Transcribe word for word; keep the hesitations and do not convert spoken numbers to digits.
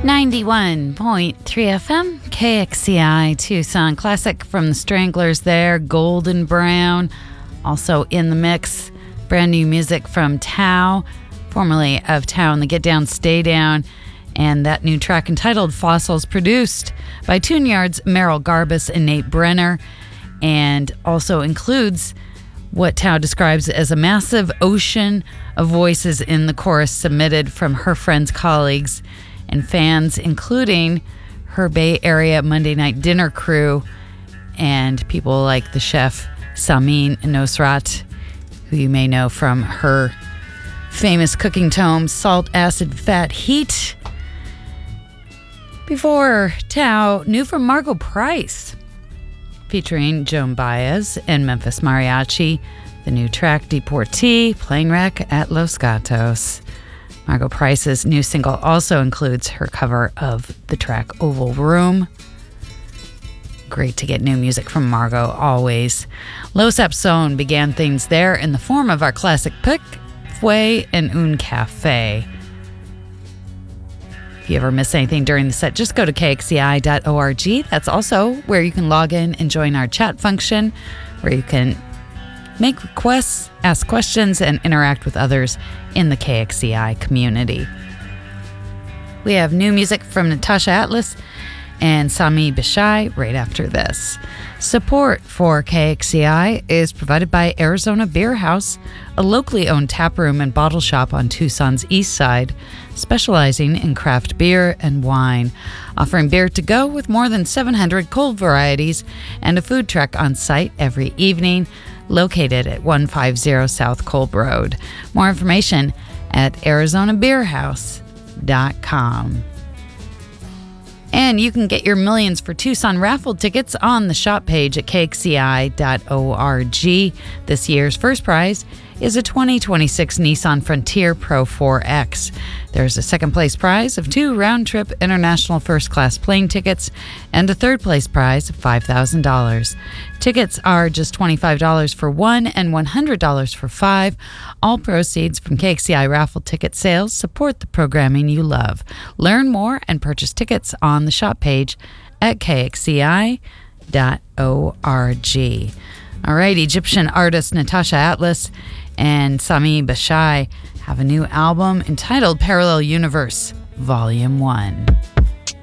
ninety-one point three F M, K X C I Tucson. Classic from the Stranglers there, Golden Brown. Also in the mix, brand new music from Tao, formerly of Tao and the Get Down, Stay Down. And that new track entitled Fossils, produced by Tune Yard's Merrill Garbus and Nate Brenner, and also includes what Tao describes as a massive ocean of voices in the chorus submitted from her friends, colleagues, and fans, including her Bay Area Monday Night Dinner crew and people like the chef Samin Nosrat, who you may know from her famous cooking tome, Salt, Acid, Fat, Heat. Before Tao, new from Margo Price, featuring Joan Baez and Memphis Mariachi, the new track Deportee, Plane Wreck at Los Gatos. Margo Price's new single also includes her cover of the track Oval Room. Great to get new music from Margo, always. Los Apson began things there in the form of our classic pick, Fue en un Café. If you ever miss anything during the set, just go to K X C I dot org. That's also where you can log in and join our chat function, where you can make requests, ask questions, and interact with others in the K X C I community. We have new music from Natasha Atlas and Sami Bashai right after this. Support for K X C I is provided by Arizona Beer House, a locally owned taproom and bottle shop on Tucson's east side, specializing in craft beer and wine, offering beer to go with more than seven hundred cold varieties and a food truck on site every evening, located at one fifty South Kolb Road. More information at arizona beer house dot com. And you can get your Millions for Tucson raffle tickets on the shop page at K X C I dot org. This year's first prize is a twenty twenty-six Nissan Frontier Pro four X. There's a second place prize of two round-trip international first-class plane tickets and a third-place prize of five thousand dollars. Tickets are just twenty-five dollars for one and one hundred dollars for five. All proceeds from K X C I raffle ticket sales support the programming you love. Learn more and purchase tickets on the shop page at K X C I dot org. All right, Egyptian artist Natasha Atlas and Sami Bashai have a new album entitled Parallel Universe, Volume one.